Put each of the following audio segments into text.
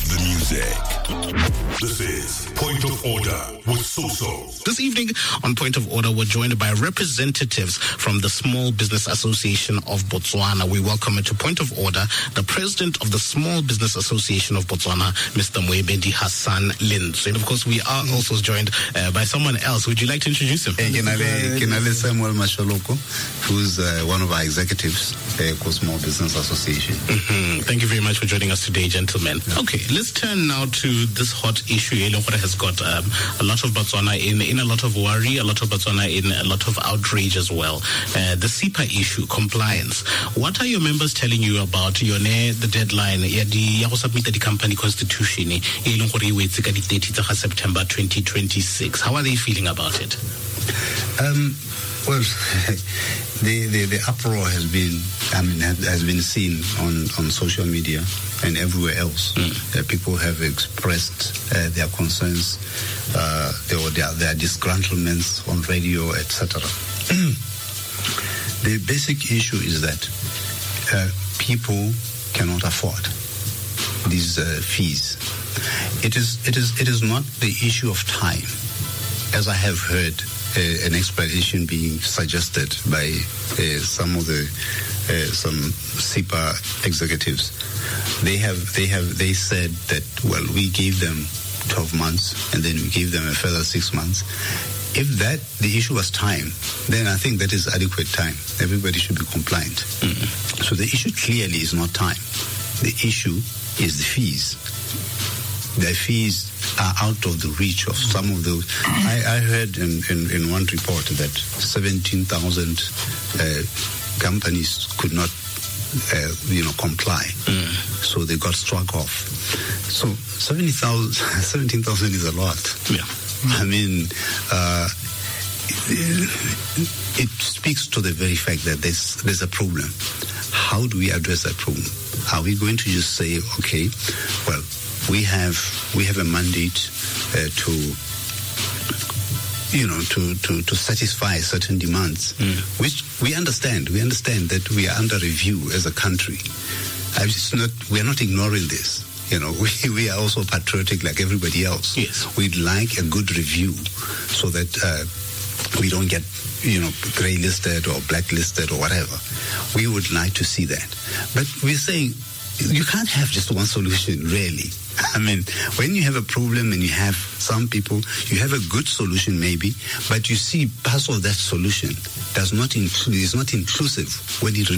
the music. This is Point of Order with Soso. This evening on Point of Order, we're joined by representatives from the Small Business Association of Botswana. We welcome to Point of Order the president of the Small Business Association of Botswana, Mr. Moebedi Hassan Linds. And of course, we are also joined by someone else. Would you like to introduce him? Kenale Samuel Mashaloko, who's one of our executives for Small Business Association. Mm-hmm. Thank you very much for joining us today, gentlemen. Yeah. Okay, let's turn now to this hot issue. Elokore has got a lot of Botswana in a lot of worry, a lot of Botswana in a lot of outrage as well. The SEPA issue, compliance. What are your members telling you about the deadline ya go submit the company constitution September 2026? How are they feeling about it? Well, the uproar has been seen on social media and everywhere else. People have expressed their concerns, their disgruntlements on radio, etc. The basic issue is that people cannot afford these fees. It is not the issue of time, as I have heard an explanation being suggested by some SEPA executives. They said that, well, we gave them 12 months and then we gave them a further 6 months. If the issue was time, then I think that is adequate time. Everybody should be compliant. So the issue clearly is not time. The issue is the fees. The fees are out of the reach of some of those. I heard in one report that 17,000 companies could not, comply. So they got struck off. So 17,000 is a lot. Yeah. I mean, it speaks to the very fact that there's a problem. How do we address that problem? Are we going to just say, okay, well, we have a mandate to satisfy certain demands, which we understand. We understand that we are under review as a country. We are not ignoring this. We are also patriotic like everybody else. Yes. We'd like a good review so that we don't get, grey-listed or blacklisted or whatever. We would like to see that. But we're saying you can't have just one solution, really. I mean, when you have a problem and you have some people, you have a good solution maybe, but you see parts of that solution is not inclusive when it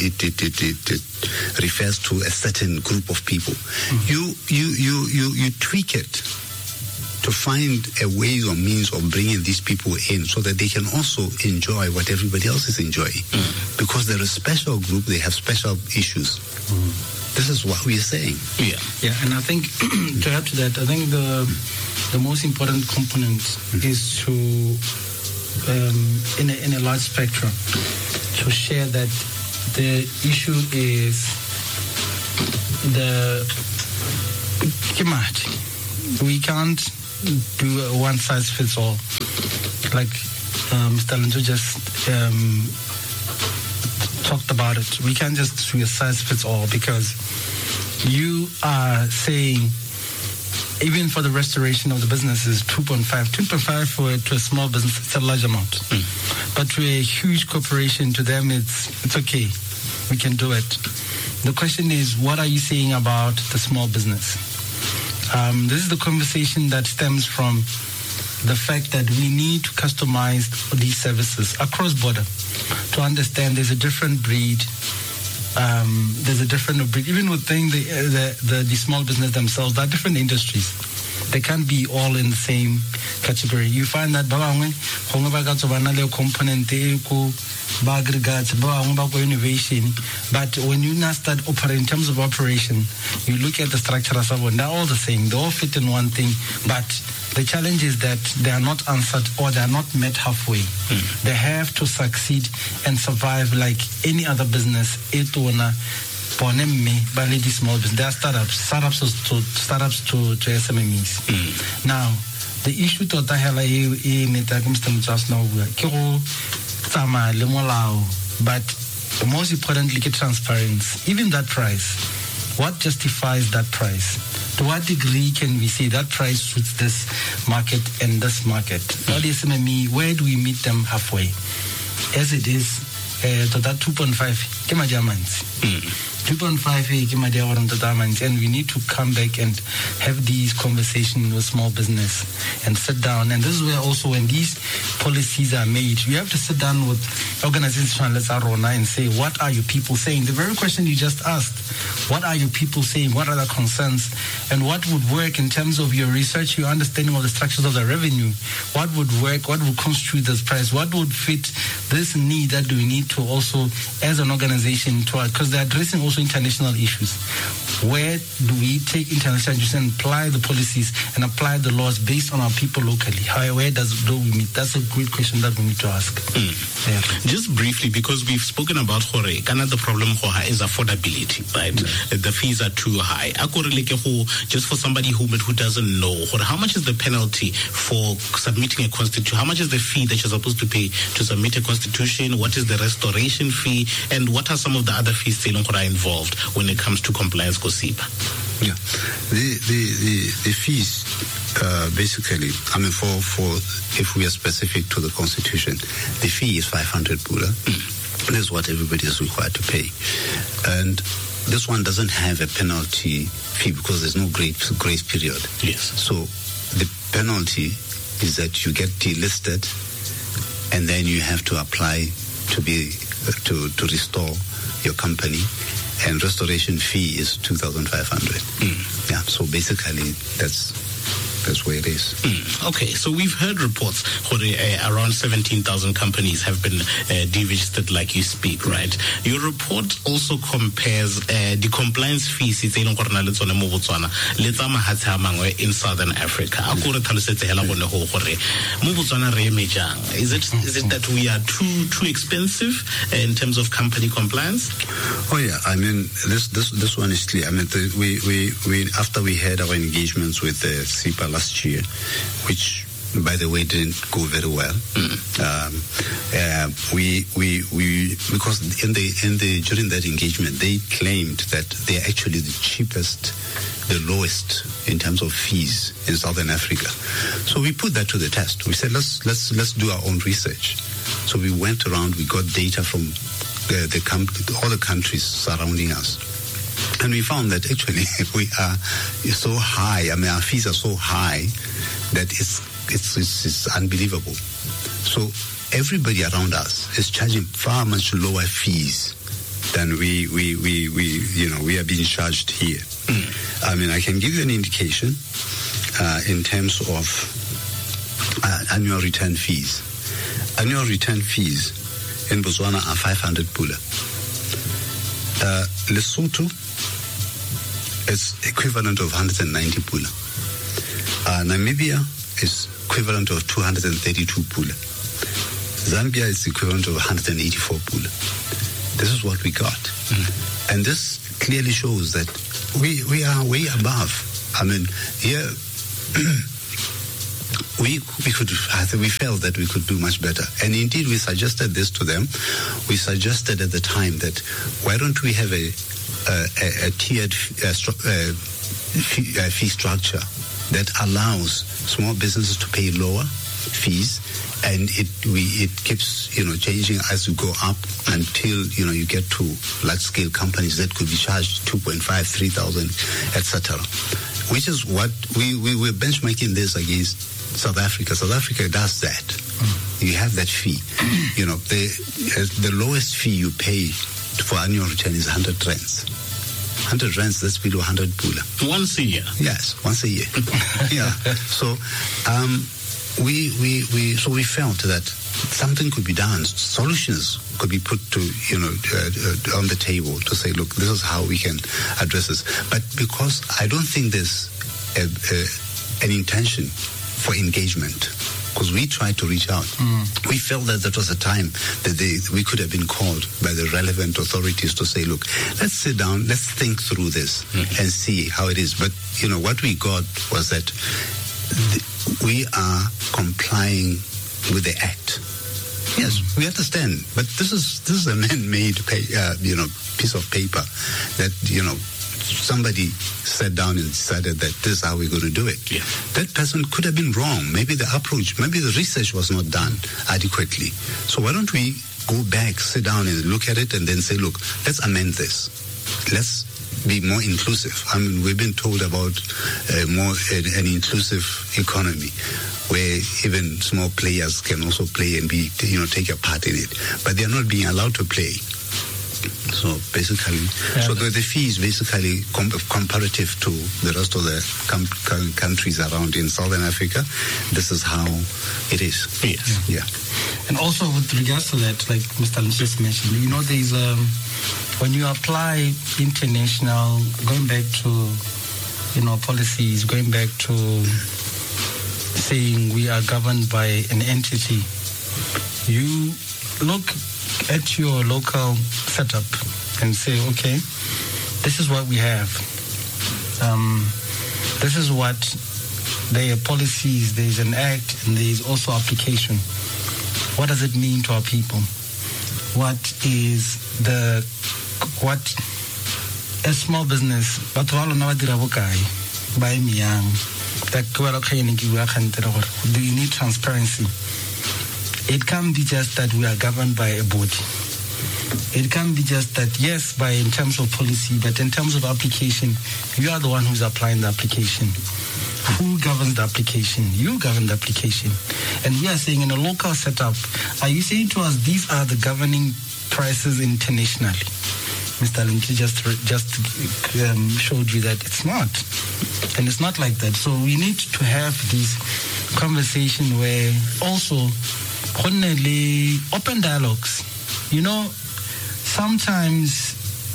refers to a certain group of people. You tweak it to find a way or means of bringing these people in so that they can also enjoy what everybody else is enjoying. Because they're a special group, they have special issues. This is what we are saying. Yeah, and I think to add to that, I think the most important component is to, in a large spectrum, to share that the issue is we can't do a one size fits all. Like Mr. Lindsay just talked about it. We can't just do a size fits all, because you are saying even for the restoration of the businesses, 2.5 to a small business, it's a large amount. But to a huge corporation, to them it's okay, we can do it. The question is, what are you saying about the small business? This is the conversation that stems from the fact that we need to customize these services across border to understand there's a different breed. Even within the small business themselves, there are different industries. They can't be all in the same category. You find that component innovation, but when you now start operating in terms of operation, you look at the structure as well, they're all the same, they all fit in one thing, but the challenge is that they are not answered or they are not met halfway. They have to succeed and survive like any other business. Small business. They are startups to SMEs. Now, the issue to but most importantly, transparency. Even that price, what justifies that price? to what degree can we say that price suits this market and this market? What is SMME? Where do we meet them halfway? As it is, to that 2.5, ke madi a mantsi. 2.5 ke madi a gore ntate a mantsi, and we need to come back and have these conversations with small business and sit down. And this is where also when these policies are made, we have to sit down with organizations and say, what are your people saying? The very question you just asked, what are your people saying? What are the concerns? And what would work in terms of your research, your understanding of the structures of the revenue? What would work? What would constitute this price? What would fit this need that we need to also, as an organization, because they're addressing also international issues. Where do we take international issues and apply the policies and apply the laws based on our people locally? Where do we meet? That's a great question that we need to ask. Yeah. Just briefly, because we've spoken about the problem is affordability, right? The fees are too high. Just for somebody who doesn't know, how much is the penalty for submitting a constitution? How much is the fee that you're supposed to pay to submit a constitution? What is the restoration fee? And what are some of the other fees that are involved when it comes to compliance, Kosipa? Yeah, the fees basically, for if we are specific to the constitution, the fee is 500 pula. This is what everybody is required to pay, and this one doesn't have a penalty fee because there's no grace period. Yes. So the penalty is that you get delisted, and then you have to apply to restore your company, and restoration fee is 2,500. Yeah, so basically that's where it is. Okay, so we've heard reports around 17,000 companies have been deregistered like you speak, right? Your report also compares the compliance fees in Southern Africa. Is it that we are too expensive in terms of company compliance? Oh yeah, this one is clear. We after we had our engagements with the SIPA last year, which by the way didn't go very well. We because during that engagement they claimed that they're actually the cheapest, the lowest in terms of fees in Southern Africa. So we put that to the test. We said let's do our own research. So we went around, we got data from all the countries surrounding us. And we found that actually we are so high. Our fees are so high that it's unbelievable. So everybody around us is charging far much lower fees than we are being charged here. I can give you an indication in terms of annual return fees. Annual return fees in Botswana are 500 pula. Lesotho is equivalent of 190 pula. Namibia is equivalent of 232 pula. Zambia is equivalent of 184 pula. This is what we got. And this clearly shows that we are way above. Here we felt that we could do much better. And indeed we suggested this to them. We suggested at the time that why don't we have a tiered fee structure that allows small businesses to pay lower fees, and it keeps changing as you go up until you get to large scale companies that could be charged 2.5, 3,000, etc. Which is what we were benchmarking this against South Africa. South Africa does that. You have that fee. The lowest fee you pay for annual return is 100 rands. 100 rands, that's below 100 pula. Once a year? Yes, once a year. Yeah. So we felt that something could be done. Solutions could be put to on the table to say, look, this is how we can address this. But because I don't think there's an intention for engagement, because we tried to reach out. We felt that was a time that we could have been called by the relevant authorities to say, look, let's sit down, let's think through this and see how it is. But what we got was that we are complying with the act. Yes, we understand, but this is a man-made piece of paper that somebody sat down and decided that this is how we're going to do it. Yeah. That person could have been wrong. Maybe the approach, maybe the research was not done adequately. So why don't we go back, sit down and look at it and then say, look, let's amend this. Let's be more inclusive. I mean, we've been told about an inclusive economy where even small players can also play and be, take a part in it. But they're not being allowed to play. So basically, so the fee is basically comparative to the rest of the countries around in Southern Africa. This is how it is. Yes. Yeah. And also with regards to that, like Mr. Lynch just mentioned, there's when you apply international, going back to policies, going back to saying we are governed by an entity, you look at your local setup and say, okay, this is what we have. This is what there are policies, there's an act, and there's also application. What does it mean to our people? What a small business, do you need transparency? It can't be just that we are governed by a body. It can't be just that, yes, in terms of policy, but in terms of application, you are the one who's applying the application. Who governs the application? You govern the application. And we are saying in a local setup, are you saying to us these are the governing prices internationally? Mr. Linky just showed you that it's not. And it's not like that. So we need to have this conversation where also open dialogues. Sometimes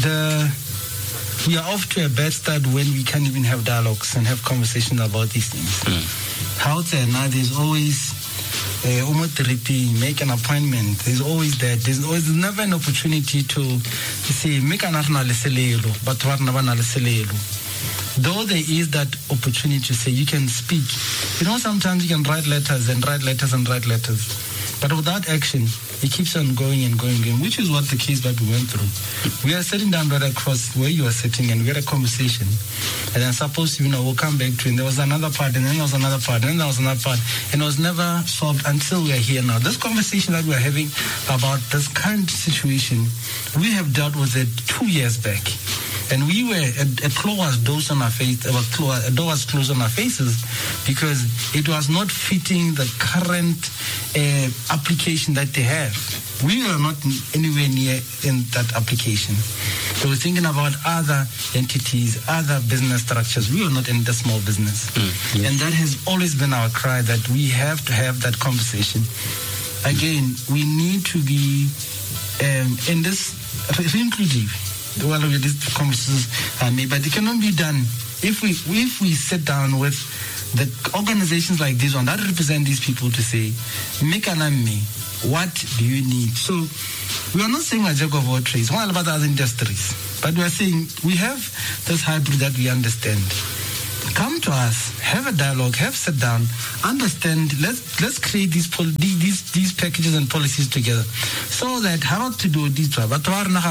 we are off to a bad start when we can't even have dialogues and have conversations about these things. How now there's always make an appointment. There's always that. There's never an opportunity to say make an but though there is that opportunity to say you can speak. Sometimes you can write letters and write letters and write letters. But without action, it keeps on going and going, which is what the case that we went through. We are sitting down right across where you are sitting and we had a conversation. And then suppose, we'll come back to it. And there was another part, and then there was another part, and then there was another part. And it was never solved until we are here now. This conversation that we are having about this current situation, we have dealt with it 2 years back. And we were, a door was closed on our face, a door was closed on our faces because it was not fitting the current application that they have. We were not anywhere near in that application. They were thinking about other entities, other business structures. We were not in the small business. Yes. And that has always been our cry, that we have to have that conversation. Again, we need to be in this inclusive. Well, these conversations are made, but it cannot be done if we sit down with the organizations like this one that represent these people to say, make an me, what do you need? So we are not saying a jack of all trades, all about other industries, but we are saying we have this hybrid that we understand. Come to us, have a dialogue, sit down, understand. Let's create these packages and policies together, so that how to do this. But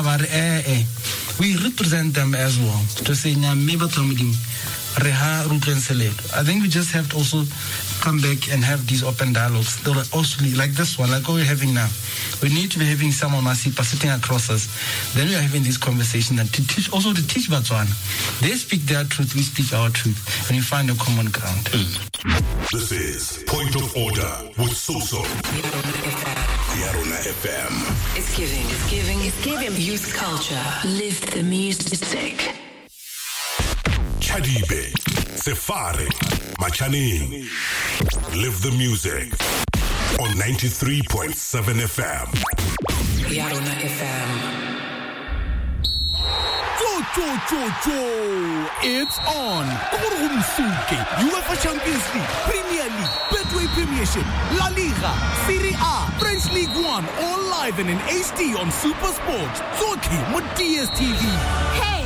we represent them as well. To say, I think we just have to also come back and have these open dialogues. Also, like this one, like what we're having now. We need to be having someone sitting across us. Then we are having this conversation and to teach Botswana. They speak their truth, we speak our truth, and we find a common ground. This is Point of Order with Soso. Yarona FM. It's giving youth culture. Live the music. Chadibe, Sefare, Machaning. Live the music on 93.7 FM. Yarona FM. It's on. UEFA Champions League, Premier League, Betway Premiership, La Liga, Serie A, French League 1, all live and in HD on Super Sport. Zoki mo DSTV. Hey,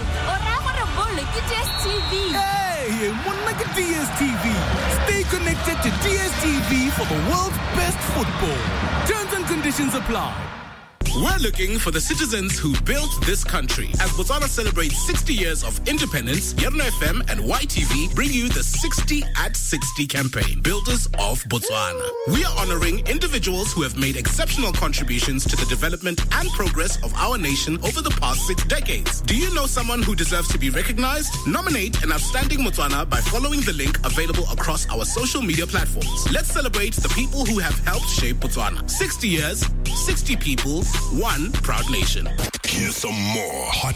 DSTV. Hey, Monaka DSTV. Stay connected to DSTV for the world's best football. Terms and conditions apply. We're looking for the citizens who built this country. As Botswana celebrates 60 years of independence, Yarona FM and YTV bring you the 60 at 60 campaign, Builders of Botswana. We are honoring individuals who have made exceptional contributions to the development and progress of our nation over the past 6 decades. Do you know someone who deserves to be recognized? Nominate an outstanding Botswana by following the link available across our social media platforms. Let's celebrate the people who have helped shape Botswana. 60 years, 60 people, one proud nation. Here's some more hot